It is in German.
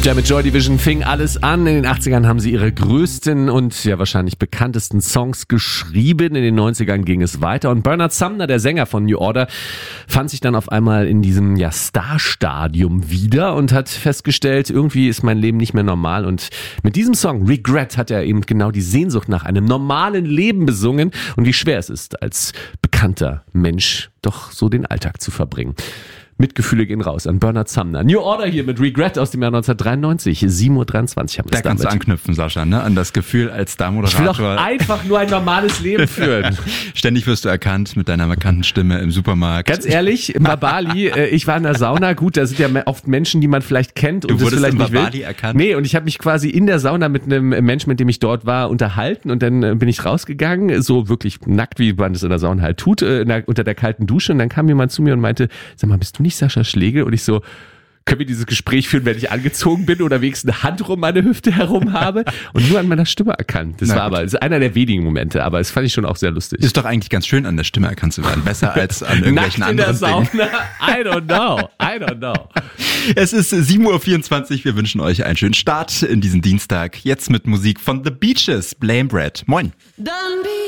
Mit Joy Division fing alles an. In den 80ern haben sie ihre größten und ja wahrscheinlich bekanntesten Songs geschrieben. In den 90ern ging es weiter. Und Bernard Sumner, der Sänger von New Order, fand sich dann auf einmal in diesem Star-Stadium wieder und hat festgestellt, irgendwie ist mein Leben nicht mehr normal. Und mit diesem Song Regret hat er eben genau die Sehnsucht nach einem normalen Leben besungen und wie schwer es ist, als bekannter Mensch doch so den Alltag zu verbringen. Mitgefühle gehen raus an Bernard Sumner. New Order hier mit Regret aus dem Jahr 1993. 7:23 Uhr haben wir es. Da kannst du anknüpfen, Sascha, ne? An das Gefühl als Star-Moderator. Ich will doch einfach nur ein normales Leben führen. Ständig wirst du erkannt mit deiner markanten Stimme im Supermarkt. Ganz ehrlich, in Bali, ich war in der Sauna. Gut, da sind ja oft Menschen, die man vielleicht kennt. Und du wurdest das vielleicht in Bali erkannt? Nee, und ich habe mich quasi in der Sauna mit einem Menschen, mit dem ich dort war, unterhalten. Und dann bin ich rausgegangen, so wirklich nackt, wie man das in der Sauna halt tut, unter der kalten Dusche. Und dann kam jemand zu mir und meinte, sag mal, bist du nicht Sascha Schlegel? Und ich so, können wir dieses Gespräch führen, wenn ich angezogen bin oder wenigstens eine Hand um meine Hüfte herum habe? Und nur an meiner Stimme erkannt. Das ist einer der wenigen Momente, aber das fand ich schon auch sehr lustig. Ist doch eigentlich ganz schön, an der Stimme erkannt zu werden. Besser als an irgendwelchen anderen Dingen. In der Sauna? I don't know. Es ist 7:24 Uhr. Wir wünschen euch einen schönen Start in diesen Dienstag. Jetzt mit Musik von The Beaches. Blame Brad. Moin.